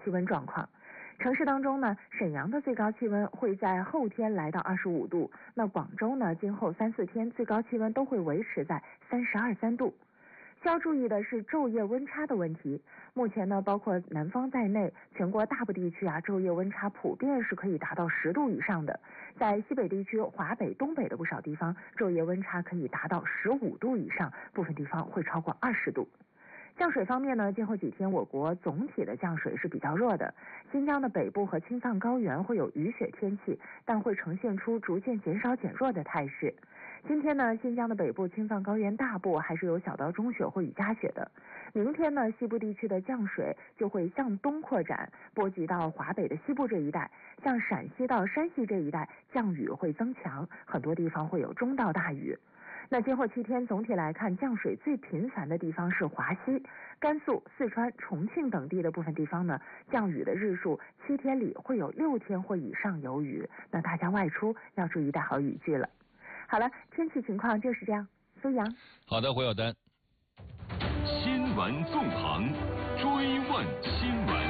气温状况。城市当中呢，沈阳的最高气温会在后天来到25度，那广州呢，今后3、4天最高气温都会维持在32、3度。需要注意的是昼夜温差的问题。目前呢，包括南方在内，全国大部地区昼夜温差普遍是可以达到10度以上的。在西北地区、华北、东北的不少地方，昼夜温差可以达到15度以上，部分地方会超过20度。降水方面呢，今后几天我国总体的降水是比较弱的。新疆的北部和青藏高原会有雨雪天气，但会呈现出逐渐减少减弱的态势。今天呢，新疆的北部、青藏高原大部还是有小到中雪或雨夹雪的。明天呢，西部地区的降水就会向东扩展，波及到华北的西部这一带，向陕西到山西这一带降雨会增强，很多地方会有中到大雨。那今后7天总体来看，降水最频繁的地方是华西、甘肃、四川、重庆等地的部分地方呢，降雨的日数7天里会有6天或以上有雨，那大家外出要注意带好雨具了。好了，天气情况就是这样。苏阳， 好的，胡晓丹。 新闻纵横，追问新闻。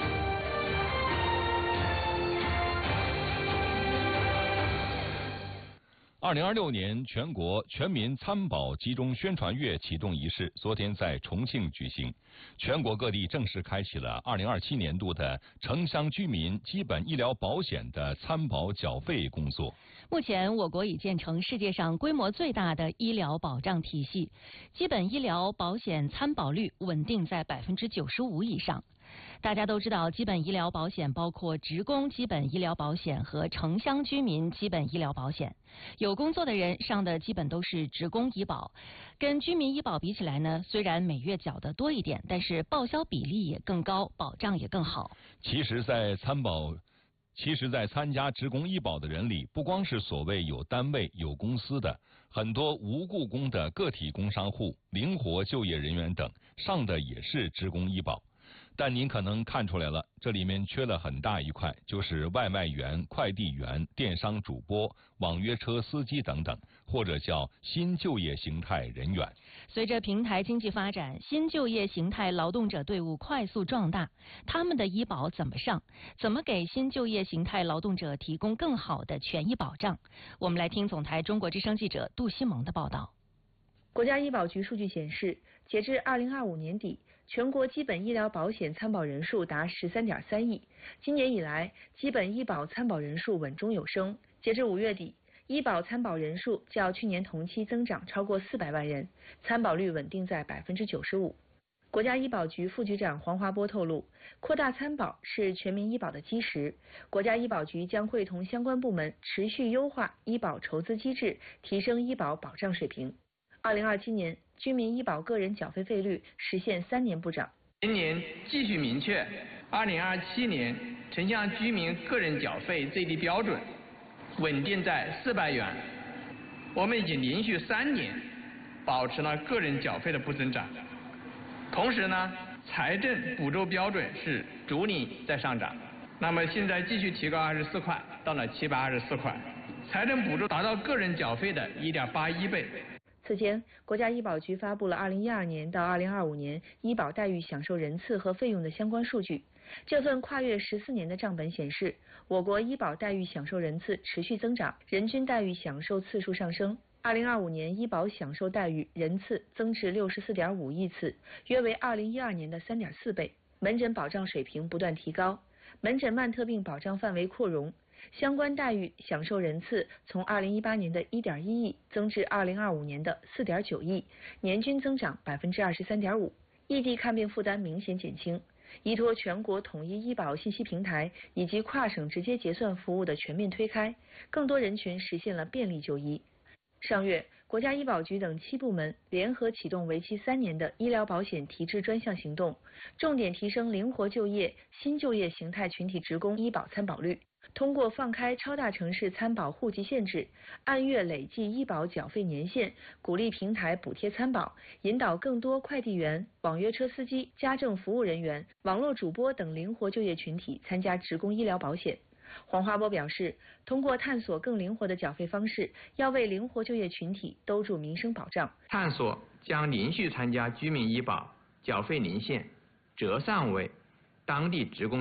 2026年全国全民参保集中宣传月启动仪式昨天在重庆举行，全国各地正式开启了2027年度的城乡居民基本医疗保险的参保缴费工作。 目前，我国已建成世界上规模最大的医疗保障体系，基本医疗保险参保率稳定在95%以上。大家都知道，基本医疗保险包括职工基本医疗保险和城乡居民基本医疗保险。有工作的人上的基本都是职工医保，跟居民医保比起来呢，虽然每月缴的多一点，但是报销比例也更高，保障也更好。 其实在参加职工医保的人里，不光是所谓有单位有公司的，很多无雇工的个体工商户、灵活就业人员等上的也是职工医保。但您可能看出来了，这里面缺了很大一块，就是外卖员、快递员、电商主播、网约车司机等等，或者叫新就业形态人员。 随着平台经济发展，新就业形态劳动者队伍快速壮大，他们的医保怎么上？怎么给新就业形态劳动者提供更好的权益保障？我们来听总台中国之声记者杜西蒙的报道。 国家医保局数据显示，截至2025年底，全国基本医疗保险参保人数达13.3亿。今年以来，基本医保参保人数稳中有升。截至5月底，医保参保人数较去年同期增长超过400万人，参保率稳定在95%。国家医保局副局长黄华波透露，扩大参保是全民医保的基石。国家医保局将会同相关部门持续优化医保筹资机制，提升医保保障水平。2027年，居民医保个人缴费费率实现3年不涨。 今年继续明确，2027年城乡居民个人缴费最低标准稳定在400元。我们已经连续3年保持了个人缴费的不增长。同时呢，财政补助标准是逐年在上涨。那么现在继续提高24块，到了724块，财政补助达到个人缴费的1.81倍。 此前，国家医保局发布了2012年到2025年医保待遇享受人次和费用的相关数据。这份跨越14年的账本显示，我国医保待遇享受人次持续增长，人均待遇享受次数上升。2025年医保享受待遇人次增至64.5亿次，约为2012年的3.4倍。门诊保障水平不断提高，门诊慢特病保障范围扩容。相关待遇享受人次从2018年的1.1亿增至2025年的4.9亿，年均增长23.5%。异地看病负担明显减轻，依托全国统一医保信息平台以及跨省直接结算服务的全面推开，更多人群实现了便利就医。上月，国家医保局等7部门联合启动为期3年的医疗保险提质专项行动，重点提升灵活就业、新就业形态群体职工医保参保率。通过放开超大城市参保户籍限制，按月累计医保缴费年限，鼓励平台补贴参保，引导更多快递员、网约车司机、家政服务人员、网络主播等灵活就业群体参加职工医疗保险。黄华波表示，通过探索更灵活的缴费方式，要为灵活就业群体兜住民生保障。 探索将连续参加居民医保缴费年限折算为当地职工